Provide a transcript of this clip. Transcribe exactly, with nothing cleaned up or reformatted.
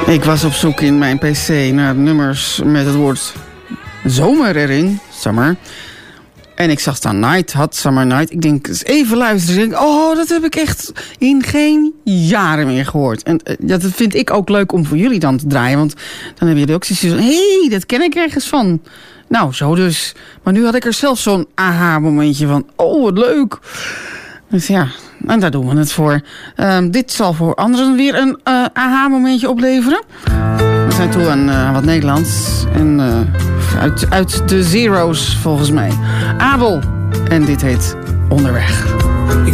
Ik was op zoek in mijn pc naar nummers met het woord zomer erin. Summer. En ik zag staan Night, Hot Summer Night. Ik denk, eens even luisteren. Ik denk, oh, dat heb ik echt in geen jaren meer gehoord. En uh, dat vind ik ook leuk om voor jullie dan te draaien. Want dan hebben jullie ook zoiets van, hé, hey, dat ken ik ergens van. Nou, zo dus. Maar nu had ik er zelf zo'n aha-momentje van, oh, wat leuk. Dus ja, en daar doen we het voor. Uh, dit zal voor anderen weer een uh, aha-momentje opleveren. We zijn toe aan uh, wat Nederlands. En uh, uit, uit de zero's volgens mij. Abel. En dit heet Onderweg. Ik